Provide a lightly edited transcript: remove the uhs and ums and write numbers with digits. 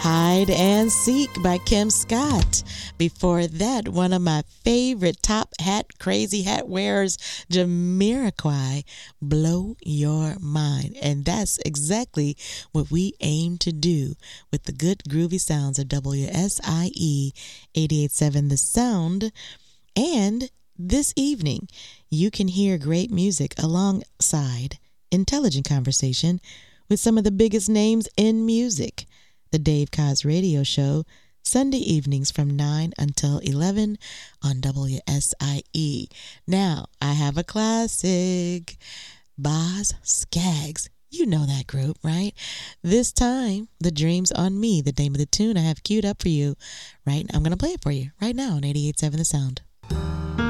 Hide and Seek by Kim Scott. Before that, one of my favorite top hat, crazy hat wearers, Jamiroquai, Blow Your Mind. And that's exactly what we aim to do with the good groovy sounds of WSIE 88.7 The Sound. And this evening, you can hear great music alongside intelligent conversation with some of the biggest names in music. The Dave Koz Radio Show, Sunday evenings from 9 until 11 on WSIE. Now, I have a classic, Boz Scaggs. You know that group, right? This time, The Dream's on Me, the name of the tune I have queued up for you. Right, I'm going to play it for you right now on 88.7 The Sound.